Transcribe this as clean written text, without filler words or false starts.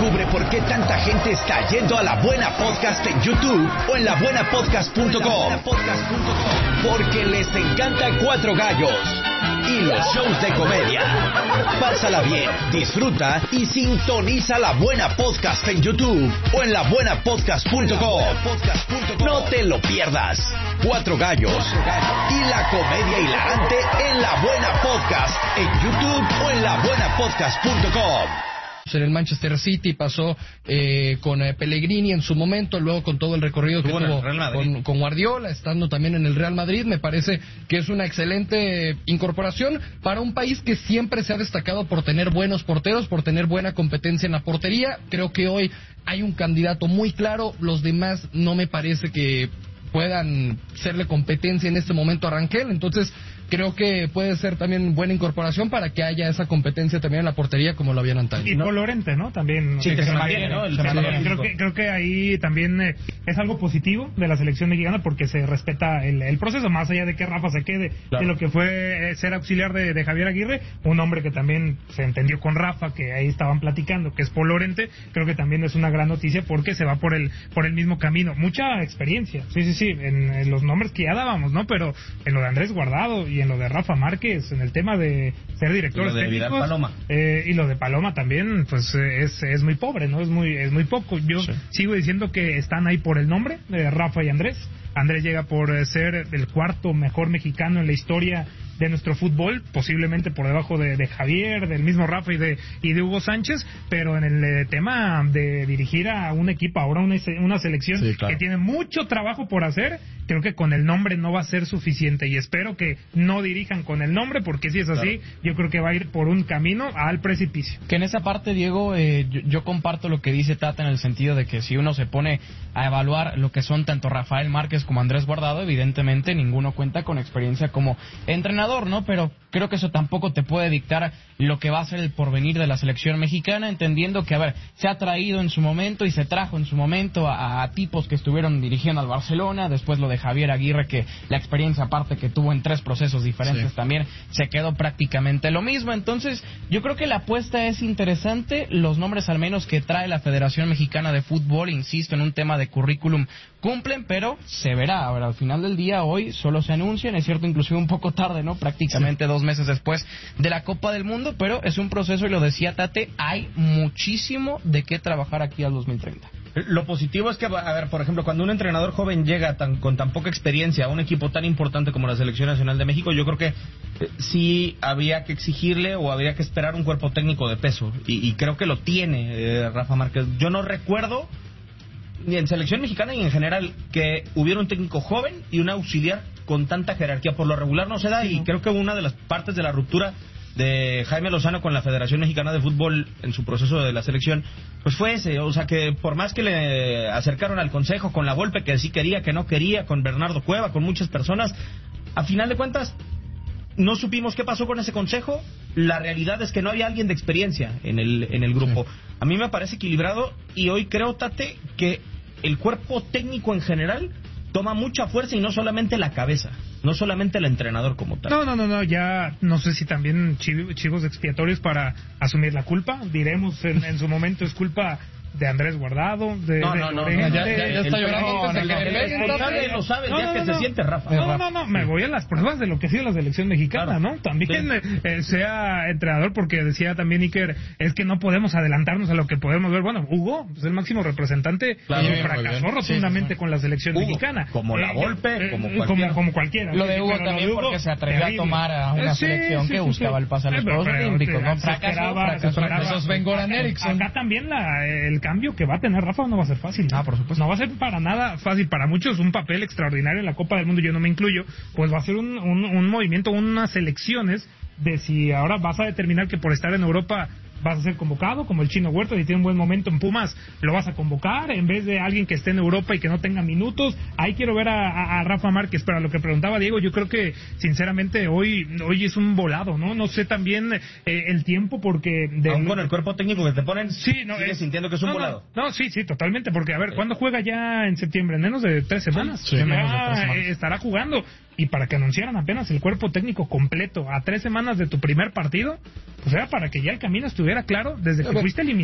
Descubre por qué tanta gente está yendo a La Buena Podcast en YouTube o en labuenapodcast.com. Porque les encanta Cuatro Gallos y los shows de comedia. Pásala bien, disfruta y sintoniza La Buena Podcast en YouTube o en labuenapodcast.com. No te lo pierdas. Cuatro Gallos y la comedia hilarante en La Buena Podcast en YouTube o en labuenapodcast.com. En el Manchester City pasó con Pellegrini en su momento, luego con todo el recorrido que tuvo con Guardiola, estando también en el Real Madrid. Me parece que es una excelente incorporación para un país que siempre se ha destacado por tener buenos porteros, por tener buena competencia en la portería. Creo que hoy hay un candidato muy claro, los demás no me parece que puedan serle competencia en este momento a Rangel, entonces creo que puede ser también buena incorporación para que haya esa competencia también en la portería como lo habían antaño. Y Paul Lorente, ¿no? También. Sí, que se mantiene, ¿no? Creo que ahí también es algo positivo de la selección mexicana porque se respeta el proceso, más allá de que Rafa se quede de lo que fue ser auxiliar de Javier Aguirre, un hombre que también se entendió con Rafa, que ahí estaban platicando, que es Paul Lorente. Creo que también es una gran noticia porque se va por el mismo camino. Mucha experiencia, sí, en los nombres que ya dábamos, ¿no? Pero en lo de Andrés Guardado y en lo de Rafa Márquez, en el tema de ser directores técnicos, Paloma. Y lo de Paloma también, pues es muy pobre, ¿no? Es muy poco. Yo sigo diciendo que están ahí por el nombre de Rafa y Andrés. Andrés llega por ser el cuarto mejor mexicano en la historia de nuestro fútbol, posiblemente por debajo de Javier, del mismo Rafa y de Hugo Sánchez, pero en el tema de dirigir a un equipo, ahora una selección que tiene mucho trabajo por hacer, creo que con el nombre no va a ser suficiente y espero que no dirijan con el nombre, porque si es así, yo creo que va a ir por un camino al precipicio. Que en esa parte, Diego, yo comparto lo que dice Tata en el sentido de que si uno se pone a evaluar lo que son tanto Rafael Márquez como Andrés Guardado, evidentemente ninguno cuenta con experiencia como entrenador, ¿no? Pero creo que eso tampoco te puede dictar lo que va a ser el porvenir de la selección mexicana, entendiendo que, a ver, se ha traído en su momento y se trajo en su momento a tipos que estuvieron dirigiendo al Barcelona, después lo de Javier Aguirre, que la experiencia aparte que tuvo en 3 procesos diferentes también se quedó prácticamente lo mismo. Entonces, yo creo que la apuesta es interesante, los nombres al menos que trae la Federación Mexicana de Fútbol, insisto, en un tema de currículum cumplen, pero se verá. Ahora, al final del día, hoy solo se anuncian, es cierto, inclusive un poco tarde, ¿no? Prácticamente 2 meses después de la Copa del Mundo, pero es un proceso, y lo decía Tate, hay muchísimo de qué trabajar aquí al 2030. Lo positivo es que, a ver, por ejemplo, cuando un entrenador joven llega con tan poca experiencia a un equipo tan importante como la Selección Nacional de México, yo creo que sí había que exigirle o habría que esperar un cuerpo técnico de peso, y creo que lo tiene Rafa Márquez. Yo no recuerdo ni en selección mexicana y en general que hubiera un técnico joven y un auxiliar con tanta jerarquía. Por lo regular no se da, y creo que una de las partes de la ruptura de Jaime Lozano con la Federación Mexicana de Fútbol en su proceso de la selección, pues fue ese. O sea, que por más que le acercaron al consejo con la Volpe, que sí quería, que no quería, con Bernardo Cueva, con muchas personas, a final de cuentas no supimos qué pasó con ese consejo. La realidad es que no había alguien de experiencia en el grupo. A mí me parece equilibrado, y hoy creo, Tate, que el cuerpo técnico en general toma mucha fuerza, y no solamente la cabeza, no solamente el entrenador como tal. No, ya no sé si también chivos expiatorios para asumir la culpa. Diremos en su momento es culpa de Andrés Guardado, ya está llorando. Nadie lo sabe el día que se siente Rafa. Me voy a las pruebas de lo que ha sido la selección mexicana, ¿no? También sea entrenador, porque decía también Iker, es que no podemos adelantarnos a lo que podemos ver. Bueno, Hugo, pues el máximo representante, fracasó rotundamente con la selección mexicana. Como la Volpe, como cualquiera. Lo de Hugo también, porque se atrevió a tomar a una selección que buscaba el pase a los Juegos Olímpicos, ¿no? Fracasó Sven-Goran Eriksson. Acá también el cambio que va a tener Rafa no va a ser fácil. Por supuesto. No va a ser para nada fácil. Para muchos un papel extraordinario en la Copa del Mundo, yo no me incluyo, pues va a ser un movimiento, unas elecciones de si ahora vas a determinar que por estar en Europa vas a ser convocado, como el Chino Huerta, si tiene un buen momento en Pumas, lo vas a convocar, en vez de alguien que esté en Europa y que no tenga minutos. Ahí quiero ver a Rafa Márquez, pero a lo que preguntaba Diego, yo creo que, sinceramente, hoy es un volado, ¿no? No sé también el tiempo, porque... Aún con el cuerpo técnico que te ponen, sigues sintiendo que es un volado. Sí, totalmente, porque, a ver, ¿cuándo juega ya en septiembre? En menos de 3 semanas. Estará jugando. Y para que anunciaran apenas el cuerpo técnico completo a 3 semanas de tu primer partido, pues era para que ya el camino estuviera claro desde que fuiste eliminado.